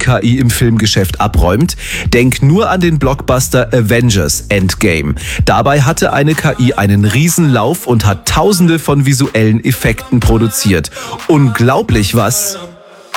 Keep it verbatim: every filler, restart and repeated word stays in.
K I im Filmgeschäft abräumt? Denk nur an den Blockbuster Avengers Endgame. Dabei hatte eine K I einen Riesenlauf und hat tausende von visuellen Effekten produziert. Unglaublich, was?